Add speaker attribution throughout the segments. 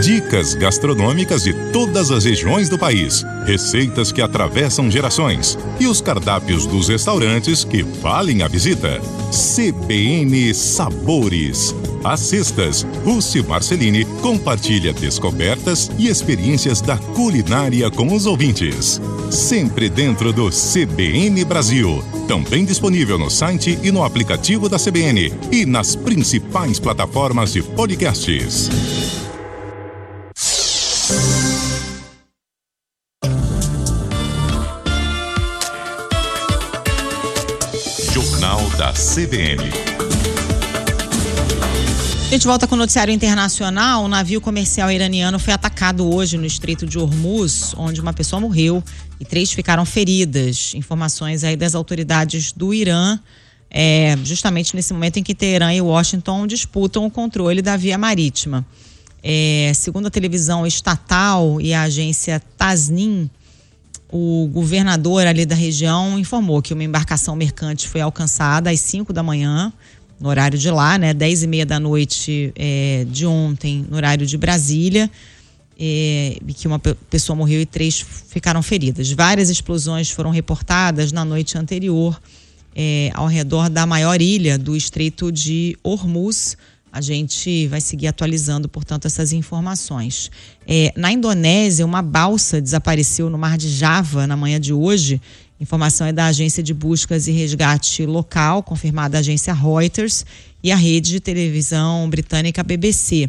Speaker 1: Dicas gastronômicas de todas as regiões do país, receitas que atravessam gerações e os cardápios dos restaurantes que valem a visita. CBN Sabores. Às sextas, Rússi Marcelini compartilha descobertas e experiências da culinária com os ouvintes. Sempre dentro do CBN Brasil. Também disponível no site e no aplicativo da CBN e nas principais plataformas de podcasts. Jornal da CBN.
Speaker 2: A gente volta com o noticiário internacional. O navio comercial iraniano foi atacado hoje no Estreito de Hormuz, onde uma pessoa morreu e 3 ficaram feridas. Informações aí das autoridades do Irã, justamente nesse momento em que Teherã e Washington disputam o controle da via marítima. Segundo a televisão estatal e a agência Tasnim, o governador ali da região informou que uma embarcação mercante foi alcançada às 5 da manhã, no horário de lá, 10h30 da noite de ontem, no horário de Brasília, e que uma pessoa morreu e 3 ficaram feridas. Várias explosões foram reportadas na noite anterior ao redor da maior ilha do Estreito de Hormuz. A gente vai seguir atualizando, portanto, essas informações. Na Indonésia, uma balsa desapareceu no mar de Java na manhã de hoje. Informação é da agência de buscas e resgate local, confirmada a agência Reuters e a rede de televisão britânica BBC.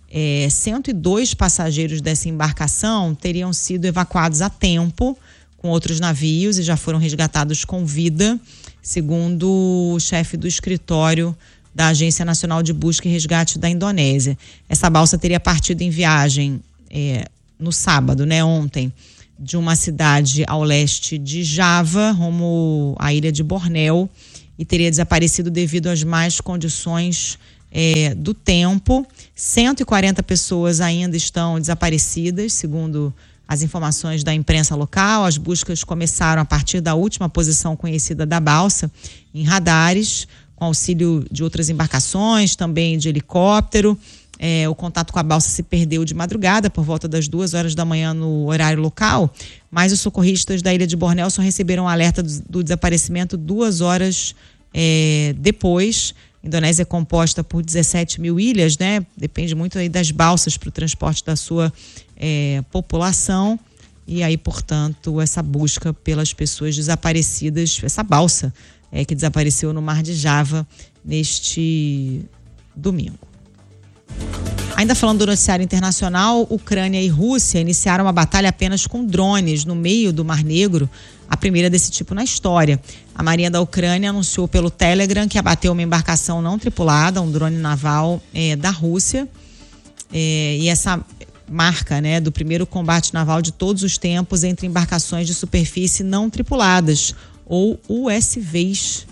Speaker 2: 102 passageiros dessa embarcação teriam sido evacuados a tempo com outros navios e já foram resgatados com vida, segundo o chefe do escritório da Agência Nacional de Busca e Resgate da Indonésia. Essa balsa teria partido em viagem no sábado, ontem, de uma cidade ao leste de Java, rumo à ilha de Bornéu, e teria desaparecido devido às más condições do tempo. 140 pessoas ainda estão desaparecidas, segundo as informações da imprensa local. As buscas começaram a partir da última posição conhecida da balsa, em radares, com auxílio de outras embarcações, também de helicóptero. O contato com a balsa se perdeu de madrugada, por volta das 2 horas da manhã no horário local, mas os socorristas da ilha de Bornéu só receberam um alerta do desaparecimento 2 horas depois. A Indonésia é composta por 17 mil ilhas, depende muito aí das balsas para o transporte da sua população, e aí, portanto, essa busca pelas pessoas desaparecidas, essa balsa que desapareceu no mar de Java neste domingo. Ainda falando do noticiário internacional, Ucrânia e Rússia iniciaram uma batalha apenas com drones no meio do Mar Negro, a primeira desse tipo na história. A Marinha da Ucrânia anunciou pelo Telegram que abateu uma embarcação não tripulada, um drone naval da Rússia, e essa marca do primeiro combate naval de todos os tempos entre embarcações de superfície não tripuladas, ou USVs,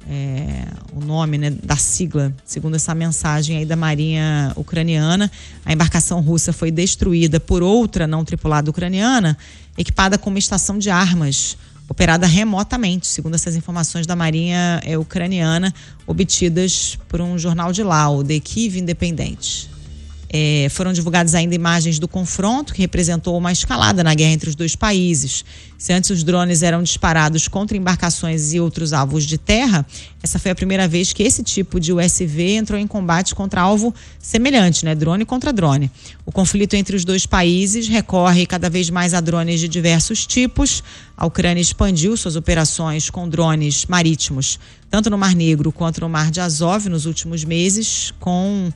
Speaker 2: o nome da sigla, segundo essa mensagem aí da Marinha ucraniana. A embarcação russa foi destruída por outra não tripulada ucraniana, equipada com uma estação de armas, operada remotamente, segundo essas informações da Marinha ucraniana, obtidas por um jornal de lá, o The Kyiv Independent. Foram divulgadas ainda imagens do confronto, que representou uma escalada na guerra entre os dois países. Se antes os drones eram disparados contra embarcações e outros alvos de terra, essa foi a primeira vez que esse tipo de USV entrou em combate contra alvo semelhante, drone contra drone. O conflito entre os dois países recorre cada vez mais a drones de diversos tipos. A Ucrânia expandiu suas operações com drones marítimos, tanto no Mar Negro quanto no Mar de Azov nos últimos meses, com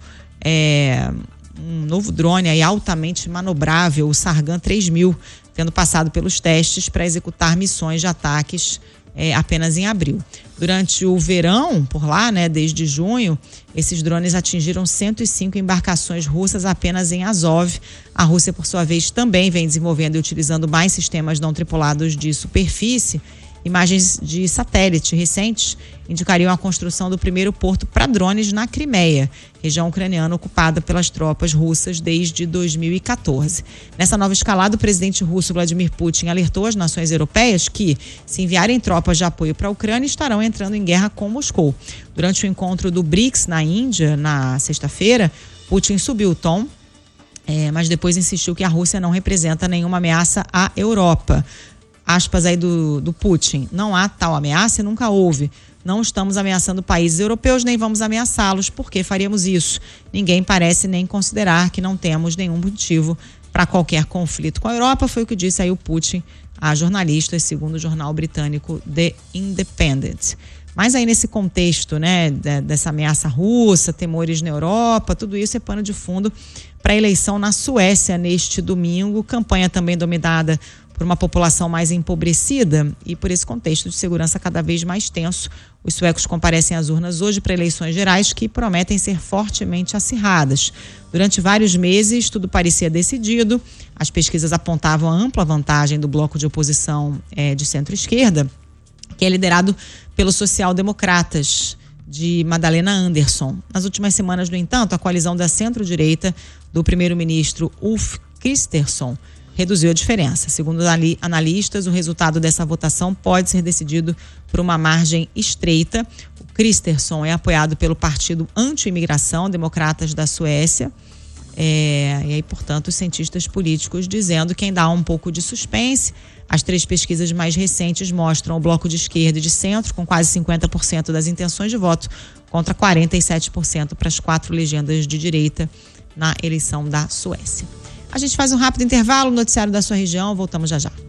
Speaker 2: um novo drone aí altamente manobrável, o Sargan 3000, tendo passado pelos testes para executar missões de ataques apenas em abril. Durante o verão, por lá, desde junho, esses drones atingiram 105 embarcações russas apenas em Azov. A Rússia, por sua vez, também vem desenvolvendo e utilizando mais sistemas não tripulados de superfície. Imagens de satélite recentes indicariam a construção do primeiro porto para drones na Crimeia, região ucraniana ocupada pelas tropas russas desde 2014. Nessa nova escalada, o presidente russo Vladimir Putin alertou as nações europeias que, se enviarem tropas de apoio para a Ucrânia, estarão entrando em guerra com Moscou. Durante o encontro do BRICS na Índia, na sexta-feira, Putin subiu o tom mas depois insistiu que a Rússia não representa nenhuma ameaça à Europa. Aspas aí do Putin: não há tal ameaça e nunca houve. Não estamos ameaçando países europeus, nem vamos ameaçá-los. Por que faríamos isso? Ninguém parece nem considerar que não temos nenhum motivo para qualquer conflito com a Europa, foi o que disse aí o Putin a jornalistas, segundo o jornal britânico The Independent. Mas aí nesse contexto, né, dessa ameaça russa, temores na Europa, tudo isso é pano de fundo para a eleição na Suécia neste domingo, campanha também dominada por uma população mais empobrecida e por esse contexto de segurança cada vez mais tenso. Os suecos comparecem às urnas hoje para eleições gerais que prometem ser fortemente acirradas. Durante vários meses, tudo parecia decidido. As pesquisas apontavam a ampla vantagem do bloco de oposição de centro-esquerda, que é liderado pelos social-democratas de Magdalena Andersson. Nas últimas semanas, no entanto, a coalizão da centro-direita do primeiro-ministro Ulf Kristersson reduziu a diferença. Segundo analistas, o resultado dessa votação pode ser decidido por uma margem estreita. O Kristersson é apoiado pelo partido anti-imigração, Democratas da Suécia. E aí, portanto, os cientistas políticos dizendo que ainda há um pouco de suspense. As 3 pesquisas mais recentes mostram o bloco de esquerda e de centro com quase 50% das intenções de voto contra 47% para as 4 legendas de direita na eleição da Suécia. A gente faz um rápido intervalo no noticiário da sua região, voltamos já já.